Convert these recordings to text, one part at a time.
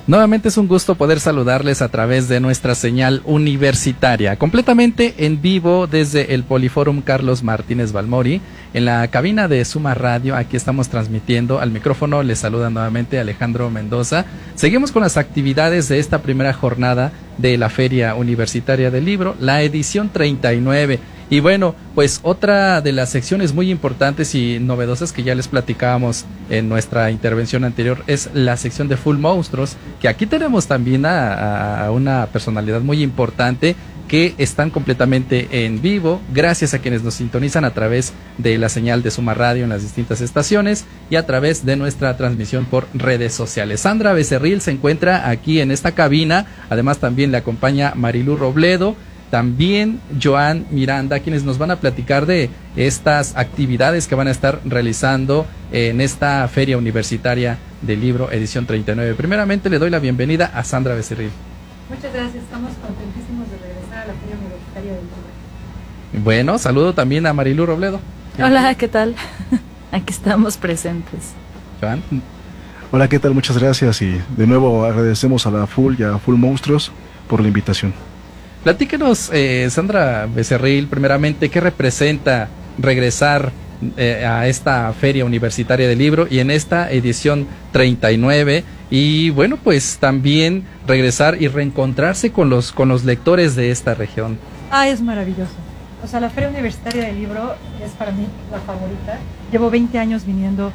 Nuevamente es un gusto poder saludarles a través de nuestra señal universitaria, completamente en vivo desde el Poliforum Carlos Martínez Balmori, en la cabina de Suma Radio. Aquí estamos transmitiendo. Al micrófono les saluda nuevamente Alejandro Mendoza. Seguimos con las actividades de esta primera jornada de la Feria Universitaria del Libro, la edición 39. Y bueno, pues otra de las secciones muy importantes y novedosas que ya les platicábamos en nuestra intervención anterior es la sección de Full Monstruos, que aquí tenemos también a una personalidad muy importante que están completamente en vivo, gracias a quienes nos sintonizan a través de la señal de Suma Radio en las distintas estaciones y a través de nuestra transmisión por redes sociales. Sandra Becerril se encuentra aquí en esta cabina, además también le acompaña Marilu Robledo, también Joan Miranda, quienes nos van a platicar de estas actividades que van a estar realizando en esta Feria Universitaria del Libro, edición 39. Primeramente le doy la bienvenida a Sandra Becerril. Muchas gracias, estamos contentísimos de regresar a la Feria Universitaria del Libro. Bueno, saludo también a Marilu Robledo. Hola, ¿qué tal? Aquí estamos presentes. Joan. Hola, ¿qué tal? Muchas gracias y de nuevo agradecemos a la Full y a Full Monstruos por la invitación. Platíquenos, Sandra Becerril, primeramente, ¿qué representa regresar a esta Feria Universitaria del Libro y en esta edición 39? Y bueno, pues también regresar y reencontrarse con los lectores de esta región. Es maravilloso. O sea, la Feria Universitaria del Libro es para mí la favorita. Llevo 20 años viniendo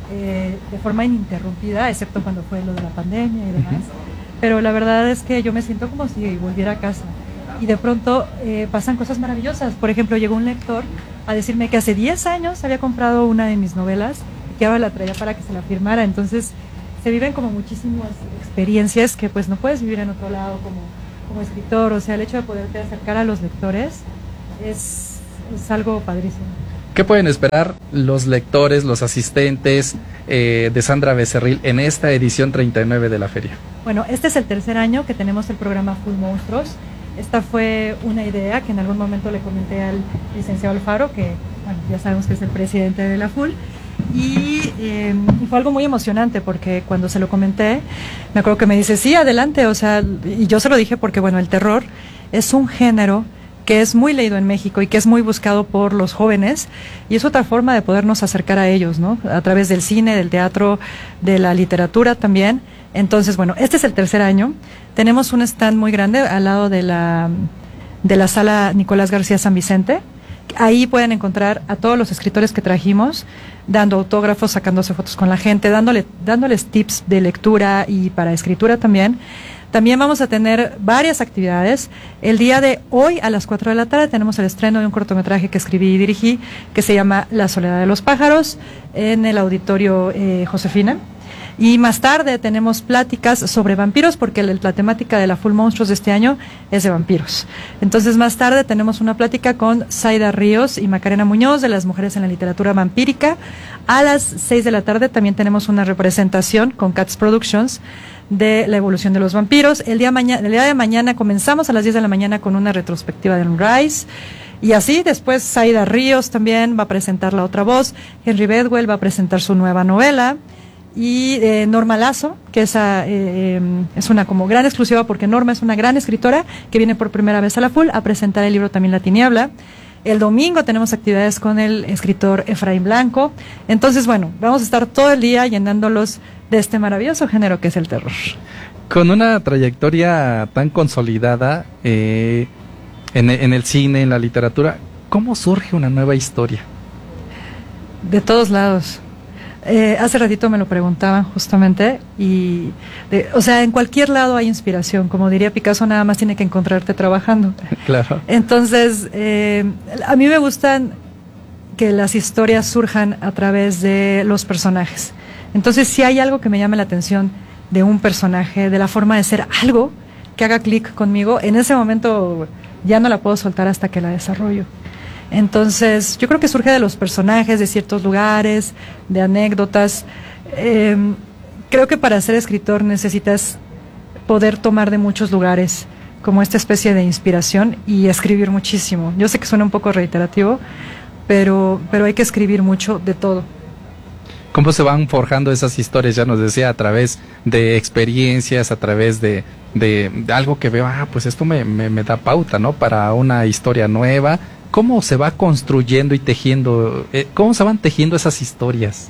de forma ininterrumpida, excepto cuando fue lo de la pandemia y demás. Pero la verdad es que yo me siento como si volviera a casa. Y de pronto pasan cosas maravillosas. Por ejemplo, llegó un lector a decirme que hace 10 años había comprado una de mis novelas y que ahora la traía para que se la firmara. Entonces se viven como muchísimas experiencias que pues no puedes vivir en otro lado como escritor. O sea, el hecho de poderte acercar a los lectores es algo padrísimo. ¿Qué pueden esperar los lectores, los asistentes de Sandra Becerril en esta edición 39 de la feria? Bueno, este es el tercer año que tenemos el programa Full Monstruos. Esta fue una idea que en algún momento le comenté al licenciado Alfaro, que bueno, ya sabemos que es el presidente de la FUL, y fue algo muy emocionante porque cuando se lo comenté, me acuerdo que me dice, sí, adelante, o sea, y yo se lo dije porque, bueno, el terror es un género que es muy leído en México y que es muy buscado por los jóvenes, y es otra forma de podernos acercar a ellos, ¿no? A través del cine, del teatro, de la literatura también. Entonces, bueno, este es el tercer año. Tenemos un stand muy grande al lado de la sala Nicolás García San Vicente. Ahí pueden encontrar a todos los escritores que trajimos, dando autógrafos, sacándose fotos con la gente, dándoles tips de lectura y para escritura también. También vamos a tener varias actividades. El día de hoy a las 4 de la tarde tenemos el estreno de un cortometraje que escribí y dirigí que se llama La soledad de los pájaros en el auditorio Josefina. Y más tarde tenemos pláticas sobre vampiros porque la temática de la Full Monstruos de este año es de vampiros. Entonces más tarde tenemos una plática con Zaida Ríos y Macarena Muñoz de las mujeres en la literatura vampírica. A las 6 de la tarde también tenemos una representación con Cats Productions de la evolución de los vampiros. El día de mañana comenzamos a las 10 de la mañana con una retrospectiva de Rise. Y así después Zaida Ríos también va a presentar La otra voz. Henry Bedwell va a presentar su nueva novela. Y Norma Lazo, que esa es una como gran exclusiva porque Norma es una gran escritora que viene por primera vez a la Full a presentar el libro también La Tiniebla. El domingo tenemos actividades con el escritor Efraín Blanco. Entonces, bueno, vamos a estar todo el día llenándolos de este maravilloso género que es el terror. Con una trayectoria tan consolidada en el cine, en la literatura, ¿cómo surge una nueva historia? De todos lados. Hace ratito me lo preguntaban justamente o sea, en cualquier lado hay inspiración, como diría Picasso, nada más tiene que encontrarte trabajando. Claro. Entonces, a mí me gustan que las historias surjan a través de los personajes. Entonces, si hay algo que me llame la atención de un personaje, de la forma de ser algo que haga clic conmigo, en ese momento ya no la puedo soltar hasta que la desarrollo. Entonces, yo creo que surge de los personajes, de ciertos lugares, de anécdotas. Creo que para ser escritor necesitas poder tomar de muchos lugares como esta especie de inspiración y escribir muchísimo. Yo sé que suena un poco reiterativo, pero hay que escribir mucho de todo. ¿Cómo se van forjando esas historias? Ya nos decía, a través de experiencias, a través de algo que veo, pues esto me da pauta, ¿no? Para una historia nueva. ¿Cómo se va construyendo y tejiendo, cómo se van tejiendo esas historias?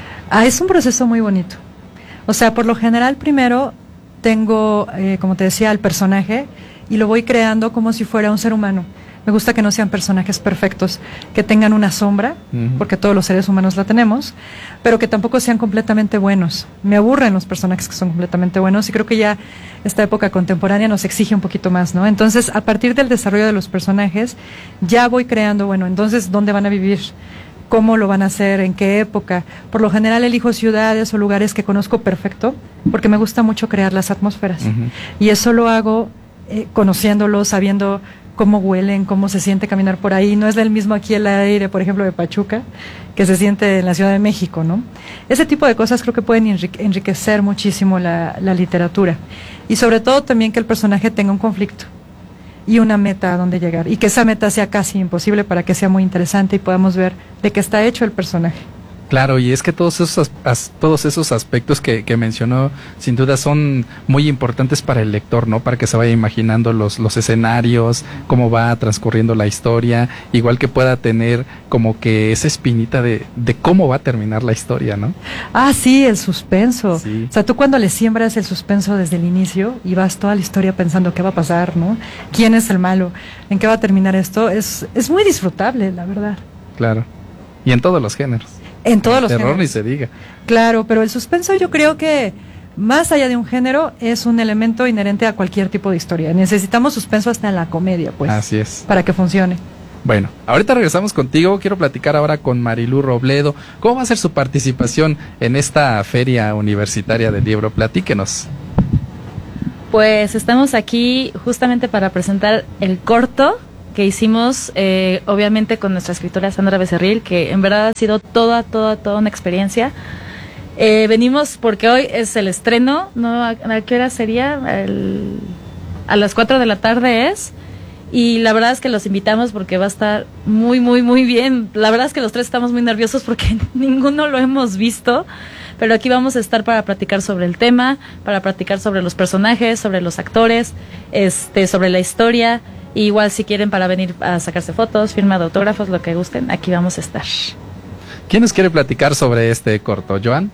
Es un proceso muy bonito. O sea, por lo general primero tengo, como te decía, el personaje y lo voy creando como si fuera un ser humano. Me gusta que no sean personajes perfectos, que tengan una sombra, porque todos los seres humanos la tenemos, pero que tampoco sean completamente buenos. Me aburren los personajes que son completamente buenos y creo que ya esta época contemporánea nos exige un poquito más, ¿no? Entonces, a partir del desarrollo de los personajes, ya voy creando, bueno, entonces, ¿dónde van a vivir? ¿Cómo lo van a hacer? ¿En qué época? Por lo general elijo ciudades o lugares que conozco perfecto, porque me gusta mucho crear las atmósferas. Y eso lo hago conociéndolos, sabiendo cómo huelen, cómo se siente caminar por ahí. No es el mismo aquí el aire, por ejemplo, de Pachuca, que se siente en la Ciudad de México, ¿no? Ese tipo de cosas creo que pueden enriquecer muchísimo la literatura. Y sobre todo también que el personaje tenga un conflicto y una meta a donde llegar. Y que esa meta sea casi imposible para que sea muy interesante y podamos ver de qué está hecho el personaje. Claro, y es que todos esos aspectos que mencionó, sin duda son muy importantes para el lector, ¿no? Para que se vaya imaginando los escenarios, cómo va transcurriendo la historia, igual que pueda tener como que esa espinita de cómo va a terminar la historia, ¿no? Sí, el suspenso. Sí. O sea, tú cuando le siembras el suspenso desde el inicio y vas toda la historia pensando qué va a pasar, ¿no? ¿Quién es el malo? ¿En qué va a terminar esto? Es muy disfrutable, la verdad. Claro. Y en todos los géneros. En todos los terror géneros. Ni se diga. Claro, pero el suspenso yo creo que más allá de un género es un elemento inherente a cualquier tipo de historia. Necesitamos suspenso hasta en la comedia, pues. Así es. Para que funcione. Bueno, ahorita regresamos contigo. Quiero platicar ahora con Marilú Robledo. ¿Cómo va a ser su participación en esta feria universitaria del libro? Platíquenos. Pues estamos aquí justamente para presentar el corto que hicimos, obviamente con nuestra escritora Sandra Becerril, que en verdad ha sido toda una experiencia. Venimos porque hoy es el estreno, ¿no? ¿A qué hora sería? A las 4 de la tarde es, y la verdad es que los invitamos porque va a estar muy bien. La verdad es que los tres estamos muy nerviosos porque ninguno lo hemos visto, pero aquí vamos a estar para platicar sobre el tema, para platicar sobre los personajes, sobre los actores, sobre la historia. Igual si quieren para venir a sacarse fotos, firma de autógrafos, lo que gusten, aquí vamos a estar. ¿Quién nos quiere platicar sobre este corto? ¿Joan?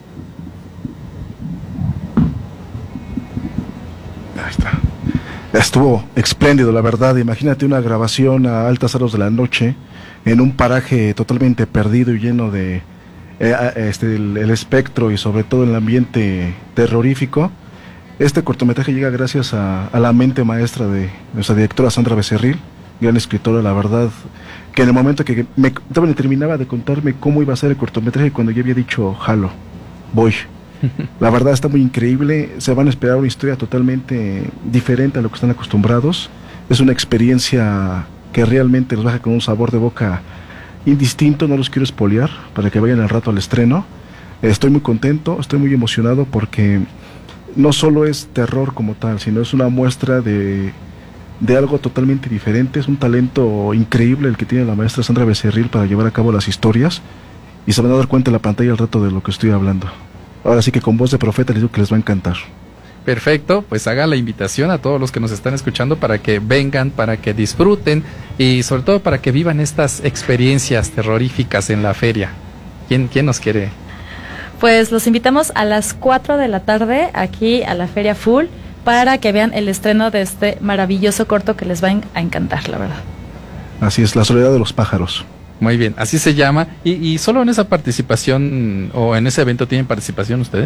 Ahí está. Estuvo espléndido, la verdad. Imagínate una grabación a altas horas de la noche en un paraje totalmente perdido y lleno de el espectro y sobre todo el ambiente terrorífico. Este cortometraje llega gracias a la mente maestra de nuestra directora Sandra Becerril, gran escritora, la verdad, que en el momento que todavía terminaba de contarme cómo iba a ser el cortometraje, cuando yo había dicho, jalo, voy. La verdad está muy increíble, se van a esperar una historia totalmente diferente a lo que están acostumbrados. Es una experiencia que realmente los deja con un sabor de boca indistinto, no los quiero espolear, para que vayan al rato al estreno. Estoy muy contento, estoy muy emocionado porque no solo es terror como tal, sino es una muestra de algo totalmente diferente. Es un talento increíble el que tiene la maestra Sandra Becerril para llevar a cabo las historias, y se van a dar cuenta en la pantalla al rato de lo que estoy hablando. Ahora sí que con voz de profeta les digo que les va a encantar. Perfecto, pues haga la invitación a todos los que nos están escuchando para que vengan, para que disfruten y sobre todo para que vivan estas experiencias terroríficas en la feria. ¿Quién nos quiere? Pues los invitamos a las 4 de la tarde aquí a la Feria Full para que vean el estreno de este maravilloso corto que les va a encantar, la verdad. Así es, La soledad de los pájaros. Muy bien, así se llama. ¿Y solo en esa participación o en ese evento tienen participación ustedes?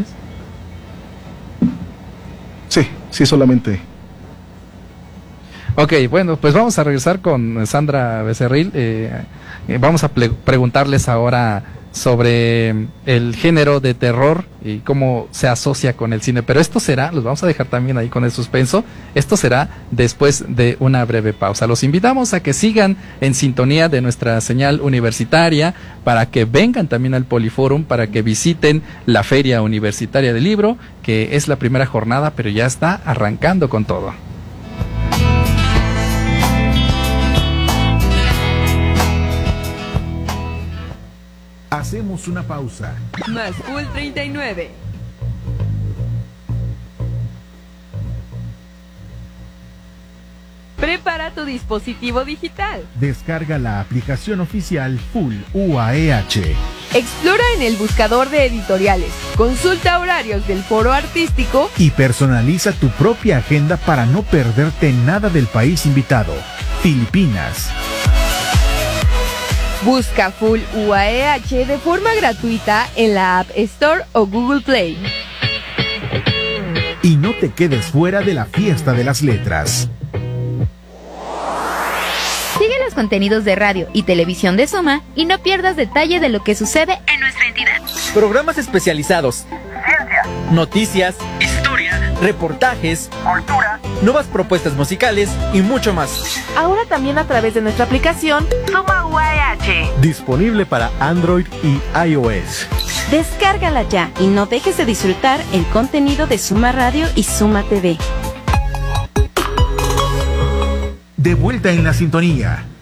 Sí, solamente. Ok, bueno, pues vamos a regresar con Sandra Becerril. Vamos a preguntarles ahora sobre el género de terror y cómo se asocia con el cine. Pero esto será, los vamos a dejar también ahí con el suspenso, esto será después de una breve pausa. Los invitamos a que sigan en sintonía de nuestra señal universitaria, para que vengan también al Poliforum, para que visiten la Feria Universitaria del Libro, que es la primera jornada, pero ya está arrancando con todo. Hacemos una pausa. Más Full 39. Prepara tu dispositivo digital. Descarga la aplicación oficial Full UAEH. Explora en el buscador de editoriales. Consulta horarios del foro artístico. Y personaliza tu propia agenda para no perderte nada del país invitado, Filipinas. Busca Full UAEH de forma gratuita en la App Store o Google Play. Y no te quedes fuera de la fiesta de las letras. Sigue los contenidos de radio y televisión de Soma y no pierdas detalle de lo que sucede en nuestra entidad. Programas especializados, ciencia, noticias, historia, reportajes, cultura, nuevas propuestas musicales y mucho más. Ahora también a través de nuestra aplicación Suma UAEH. Disponible para Android y iOS. Descárgala ya y no dejes de disfrutar el contenido de Suma Radio y Suma TV. De vuelta en la sintonía.